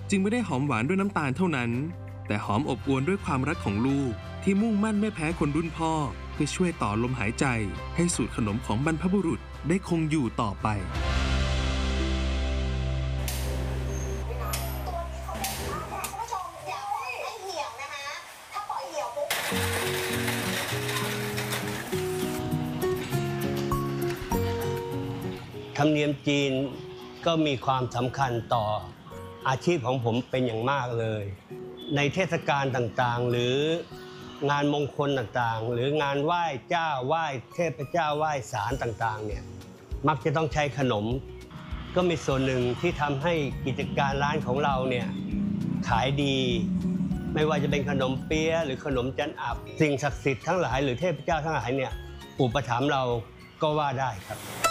จึงไม่ได้หอมหวานด้วยน้ำตาลเท่านั้นแต่หอมอบอวลด้วยความรักของลูกที่มุ่งมั่นไม่แพ้คนรุ่นพ่อเพื่อช่วยต่อลมหายใจให้สูตรขนมของบรรพบุรุษได้คงอยู่ต่อไปธรรมเนียมจีนก็มีความสำคัญต่ออาชีพของผมเป็นอย่างมากเลยในเทศกาลต่างๆหรืองานมงคลต่างๆหรืองานไหว้เจ้าไหว้เทพเจ้าไหว้ศาลต่างๆเนี่ยมักจะต้องใช้ขนมก็มีส่วนหนึ่งที่ทำให้กิจการร้านของเราเนี่ยขายดีไม่ว่าจะเป็นขนมเปี๊ยะหรือขนมจันอับสิ่งศักดิ์สิทธิ์ทั้งหลายหรือเทพเจ้าทั้งหลายเนี่ยอุปถัมภ์เราก็ว่าได้ครับ